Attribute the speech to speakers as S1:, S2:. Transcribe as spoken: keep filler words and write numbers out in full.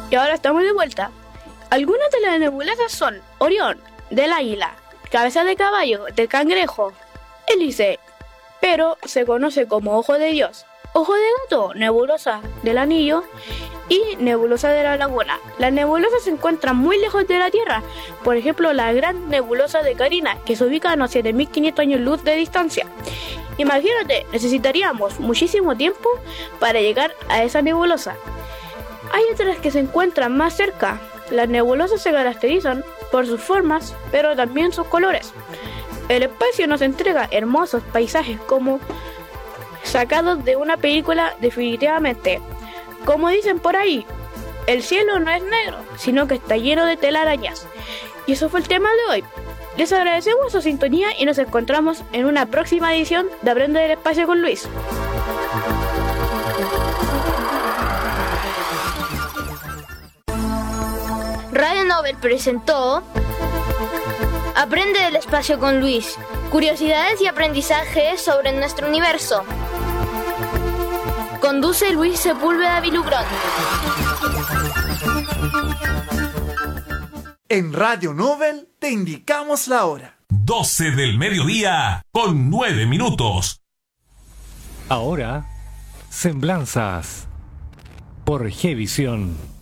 S1: Y ahora estamos de vuelta. Algunas de las nebulosas son Orión, del águila, Cabeza de caballo, del cangrejo, Hélice, pero se conoce como Ojo de Dios, Ojo de gato, nebulosa del anillo y nebulosa de la laguna. Las nebulosas se encuentran muy lejos de la Tierra, por ejemplo la gran nebulosa de Carina, que se ubica a unos siete mil quinientos años luz de distancia. Imagínate, necesitaríamos muchísimo tiempo para llegar a esa nebulosa. Hay otras que se encuentran más cerca. Las nebulosas se caracterizan por sus formas, pero también sus colores. El espacio nos entrega hermosos paisajes como sacados de una película definitivamente. Como dicen por ahí, el cielo no es negro, sino que está lleno de telarañas. Y eso fue el tema de hoy. Les agradecemos su sintonía y nos encontramos en una próxima edición de Aprende del Espacio con Luis.
S2: Radio Nobel presentó Aprende del Espacio con Luis. Curiosidades y aprendizajes sobre nuestro universo. Conduce Luis Sepúlveda Vilugrón.
S3: En Radio Nobel te indicamos la hora.
S4: doce del mediodía con nueve minutos.
S5: Ahora, Semblanzas por Gevisión.